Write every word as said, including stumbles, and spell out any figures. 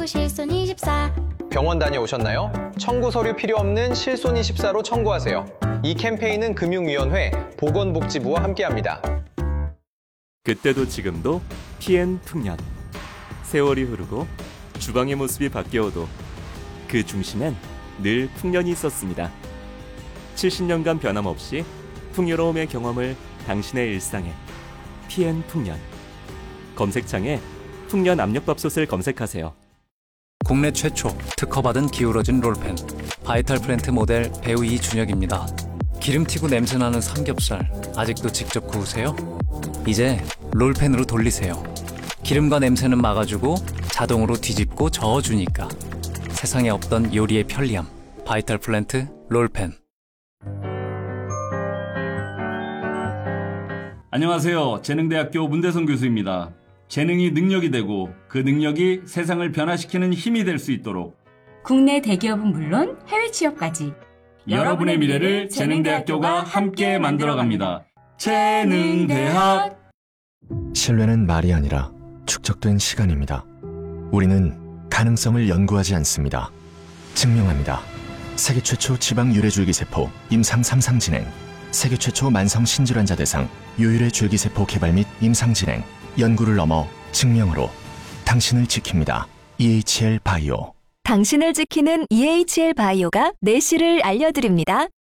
실손이십사. 병원 다녀오셨나요? 청구 서류 필요 없는 실손이십사로 청구하세요. 이 캠페인은 금융위원회, 보건복지부와 함께합니다. 그때도 지금도 티엔 풍년. 세월이 흐르고 주방의 모습이 바뀌어도 그 중심엔 늘 풍년이 있었습니다. 칠십 년간 변함없이 풍요로움의 경험을 당신의 일상에. 티엔 풍년. 검색창에 풍년 압력밥솥을 검색하세요. 국내 최초 특허받은 기울어진 롤펜 바이탈 플랜트 모델 배우 이준혁입니다. 기름튀고 냄새나는 삼겹살 아직도 직접 구우세요? 이제 롤펜으로 돌리세요. 기름과 냄새는 막아주고 자동으로 뒤집고 저어주니까 세상에 없던 요리의 편리함 바이탈 플랜트 롤펜. 안녕하세요. 재능대학교 문대성 교수입니다. 재능이 능력이 되고 그 능력이 세상을 변화시키는 힘이 될 수 있도록 국내 대기업은 물론 해외 취업까지 여러분의 미래를 재능대학교가 함께 만들어갑니다. 재능대학. 신뢰는 말이 아니라 축적된 시간입니다. 우리는 가능성을 연구하지 않습니다. 증명합니다. 세계 최초 지방 유래줄기세포 임상 삼 상 진행, 세계 최초 만성 신질환자 대상 유일의 줄기세포 개발 및 임상 진행, 연구를 넘어 증명으로 당신을 지킵니다. 이에이치엘 바이오. 당신을 지키는 이에이치엘 바이오가 내실을 알려드립니다.